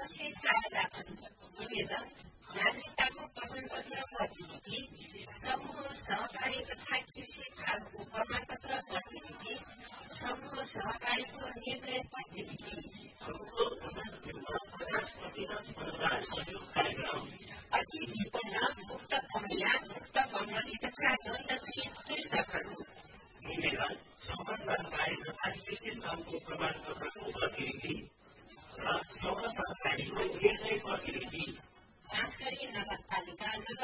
समुचित कायदाको निवेदन नागरिकताको प्रमाणपत्र प्रतिलिपि समूह सहकारी तथा कृषि खालको प्रमाणपत्र प्रतिलिपि समूह सहकारीको निर्णय प्रतिलिपि 50% मतदान सहयोग कार्यक्रम अति विपन्न मुक्त महिला मुक्त बङ्गाली तथा दण्डपीडित कृषकहरू निवेदन समूह सहकारी तथा कृषि खालको प्रमाणपत्रको प्रतिलिपि र समूह सहकारीको निर्णय प्रतिलिपि खास गरी नगरपालिका